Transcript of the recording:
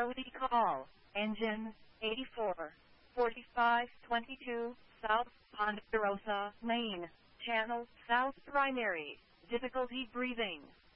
Charlie call, engine 844522, South Ponderosa, Maine, channel South primary, difficulty breathing.